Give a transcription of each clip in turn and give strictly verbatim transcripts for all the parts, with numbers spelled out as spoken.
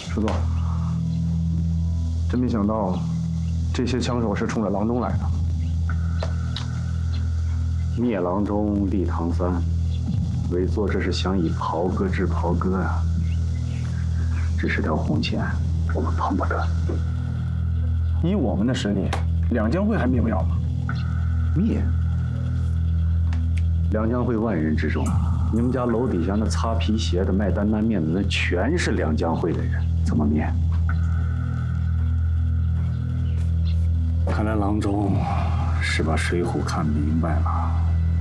楚总，真没想到，这些枪手是冲着郎中来的。 灭郎中，立唐三，委座这是想以袍哥治袍哥啊。只是条红线，我们碰不得。 以我们的实力，两江会还灭不了吗？ 灭？两江会万人之众，你们家楼底下那擦皮鞋的、卖担担面的，那全是两江会的人，怎么灭？看来郎中是把《水浒》看明白了。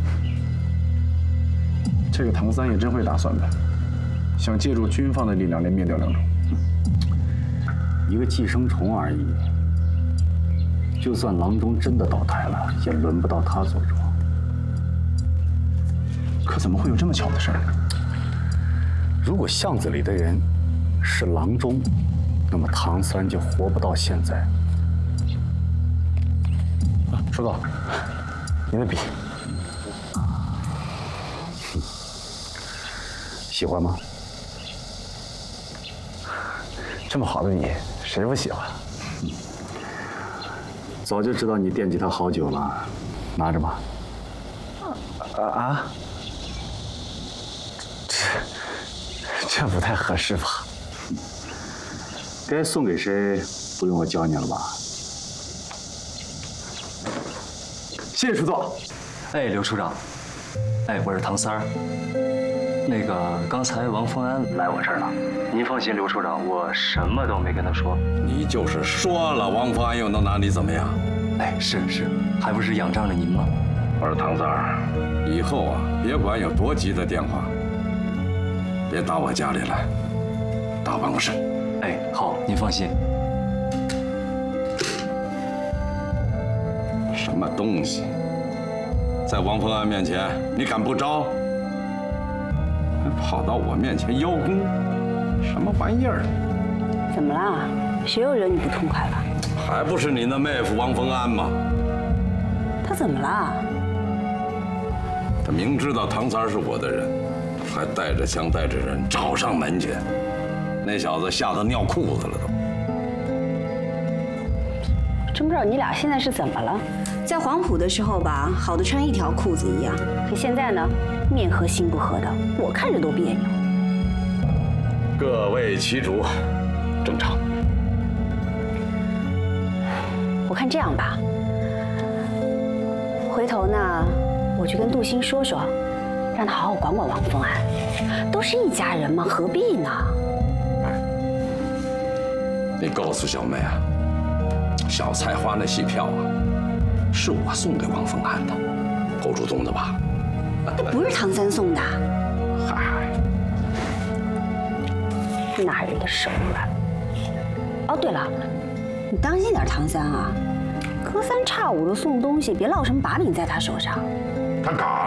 这个唐三也真会打算盘，想借助军方的力量来灭掉梁中。 一个寄生虫而已，就算郎中真的倒台了，也轮不到他做主。 可怎么会有这么巧的事儿？ 如果巷子里的人是郎中，那么唐三就活不到现在。啊，楚总，您的笔，喜欢吗？ 这么好的笔，谁不喜欢？ 早就知道你惦记他好久了，拿着吧。 啊啊！这这不太合适吧？ 该送给谁，不用我教你了吧？ 谢谢楚总。 哎，刘处长，哎，我是唐三儿。那个，刚才王峰安来我这儿了。您放心，刘处长，我什么都没跟他说。 你就是说了，王峰安又能拿你怎么样？ 哎，是是，还不是仰仗着您吗？ 我说唐三儿，以后啊，别管有多急的电话，别打我家里来，打办公室。 哎，好，您放心。 什么东西？在王峰安面前，你敢不招？还跑到我面前邀功，什么玩意儿？ 怎么啦？谁又惹你不痛快了？ 还不是你那妹夫王峰安吗？ 他怎么啦？ 他明知道唐三是我的人，还带着枪带着人找上门去。那小子吓得尿裤子了都。 真不知道你俩现在是怎么了。 在黄埔的时候吧，好的穿一条裤子一样。 可现在呢，面和心不和的，我看着都别扭。 各为其主，正常。 我看这样吧，回头呢，我去跟杜兴说说，让他好好管管王峰安。都是一家人嘛，何必呢？ 你告诉小妹啊，小菜花那戏票啊，是我送给王峰安的，侯主宗的吧？ 那不是唐三送的。 嗨， 拿人的手软。哦，对了， 你当心点唐三啊， 隔三差五的送东西，别落什么把柄在他手上。 他敢？